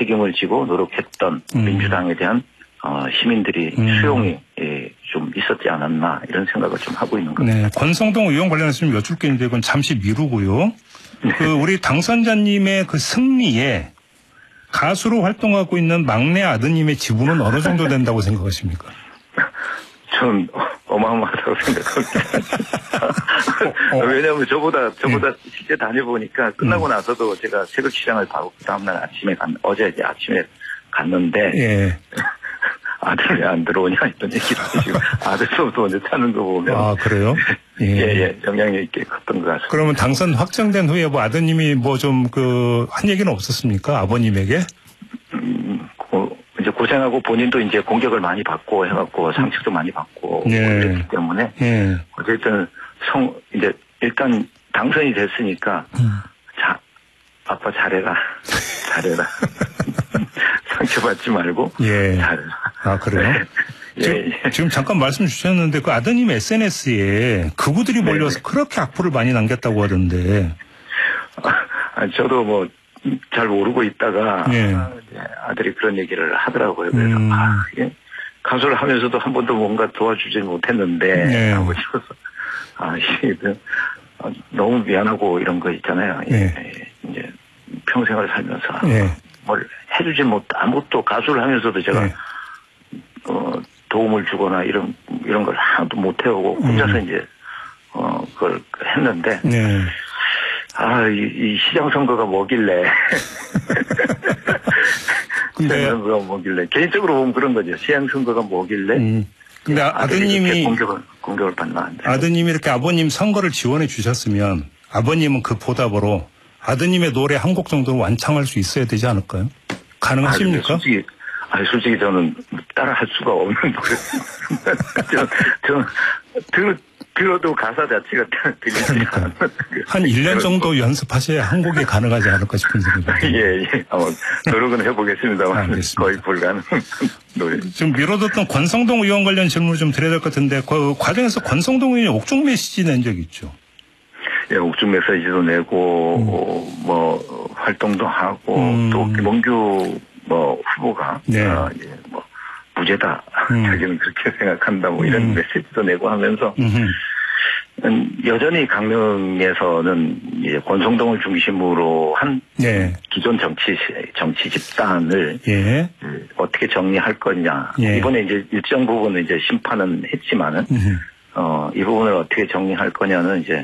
책임을 지고 노력했던 민주당에 대한 시민들이 수용이 좀 있었지 않았나 이런 생각을 좀 하고 있는 겁니다. 네, 권성동 의원 관련해서 좀 여쭐 게 있는데 그건 잠시 미루고요. 네. 우리 당선자님의 그 승리에 가수로 활동하고 있는 막내 아드님의 지분은 어느 정도 된다고 생각하십니까? 전 어마어마하다고 생각합니다. 왜냐하면 저보다 실제 다녀보니까 끝나고 나서도 제가 새벽시장을 가고 그 다음날 아침에 어제 이제 아침에 갔는데 예. 아들 왜 안 들어오냐 이런 얘기를 지금 아들도 먼저 타는 거 보면. 아, 그래요? 예, 영향력 있게 컸던 것 같습니다. 그러면 당선 확정된 후에 뭐 아드님이 뭐 좀 한 얘기는 없었습니까? 아버님에게? 이제 고생하고 본인도 이제 공격을 많이 받고 해갖고 상처도 많이 받고 그랬기 때문에 어쨌든 이제 일단 당선이 됐으니까 아빠 잘해라. 상처받지 말고 잘해라. 아, 그래요? 지금 잠깐 말씀 주셨는데 그 아드님 SNS에 극우들이 몰려서 그렇게 악플을 많이 남겼다고 하던데. 저도 뭐 잘 모르고 있다가 아들이 그런 얘기를 하더라고요. 그래서 이게 가수를 하면서도 한 번도 뭔가 도와주지 못했는데 아버지로서 이게 너무 미안하고 이런 거 있잖아요. 이제 평생을 살면서 뭘 해주지 아무것도 가수를 하면서도 제가 도움을 주거나 이런 걸 하나도 못 해오고 혼자서 이제 그걸 했는데 이 시장 선거가 뭐길래 시장 선거가 뭐길래 개인적으로 보면 그런 거죠. 시장 선거가 뭐길래 근데 아드님이 공격을 받나. 아드님이 이렇게 아버님 선거를 지원해 주셨으면 아버님은 그 보답으로 아드님의 노래 한 곡 정도는 완창할 수 있어야 되지 않을까요? 가능하십니까? 솔직히 저는 따라 할 수가 없는 노래. 저는 들어도 가사 자체가 들리지 않아요. 한 1년 정도 연습하셔야 한 곡이 가능하지 않을까 싶은 생각이 듭니다. 예. 노력은 해보겠습니다만 거의 불가능한 노래. 지금 미뤄뒀던 권성동 의원 관련 질문을 좀 드려야 될 것 같은데 그 과정에서 권성동 의원이 옥중 메시지 낸 적이 있죠. 예, 옥중 메시지도 내고 뭐 활동도 하고 또 김원규 후보가 무죄다. 자기는 그렇게 생각한다. 이런 메시지도 내고 하면서 여전히 강릉에서는 이제 권성동을 중심으로 한 기존 정치 집단을 어떻게 정리할 거냐. 이번에 이제 일정 부분은 이제 심판은 했지만은 이 부분을 어떻게 정리할 거냐는 이제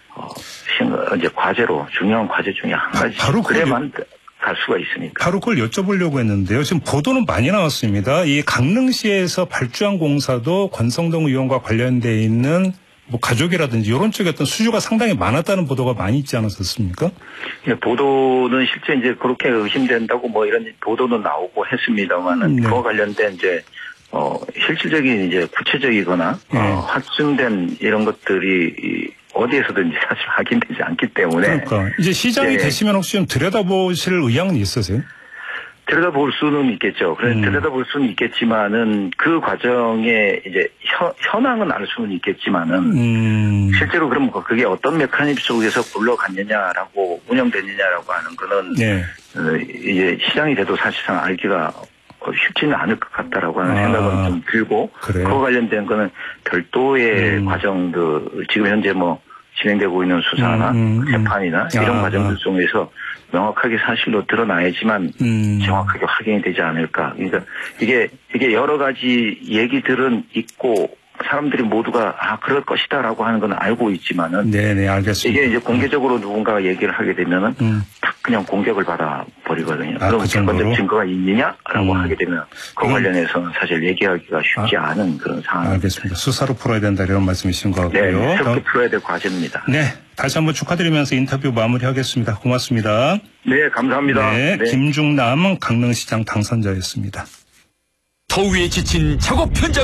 과제로 중요한 과제 중에 한 가지. 그래만 갈 수가 있으니까. 바로 그걸 여쭤보려고 했는데요. 지금 보도는 많이 나왔습니다. 이 강릉시에서 발주한 공사도 권성동 의원과 관련돼 있는 뭐 가족이라든지 이런 쪽에 어떤 수주가 상당히 많았다는 보도가 많이 있지 않았었습니까? 보도는 실제 이제 그렇게 의심된다고 뭐 이런 보도는 나오고 했습니다만은 그와 관련된 이제 실질적인 이제 구체적이거나 확증된 이런 것들이 어디에서든지 사실 확인되지 않기 때문에. 그러니까 이제 시장이 되시면 혹시 좀 들여다보실 의향은 있으세요? 들여다볼 수는 있겠죠. 그래서 들여다볼 수는 있겠지만은 그 과정에 이제 현황은 알 수는 있겠지만은 실제로 그럼 그게 어떤 메커니즘 속에서 굴러갔느냐라고 운영됐느냐라고 하는 거는 이제 시장이 돼도 사실상 알기가 쉽지는 않을 것 같다라고 하는 생각은 좀 들고 그와 관련된 거는 별도의 과정도 지금 현재 뭐 진행되고 있는 수사나 재판이나 이런 과정들 중에서 명확하게 사실로 드러나야지만 정확하게 확인이 되지 않을까. 그러니까 이게 여러 가지 얘기들은 있고 사람들이 모두가 그럴 것이다라고 하는 건 알고 있지만은 네네 알겠습니다. 이게 이제 공개적으로 누군가가 얘기를 하게 되면은 그냥 공격을 받아 버리거든요. 그럼 객관적 증거가 있느냐라고 하게 되면 그 관련해서는 사실 얘기하기가 쉽지 않은 그런 상황. 알겠습니다. 수사로 풀어야 된다 이런 말씀이신 것 같고요. 네, 새롭게 풀어야 될 과제입니다. 네, 다시 한번 축하드리면서 인터뷰 마무리하겠습니다. 고맙습니다. 네, 감사합니다. 네, 김중남 강릉시장 당선자였습니다. 더위에 지친 작업 현장.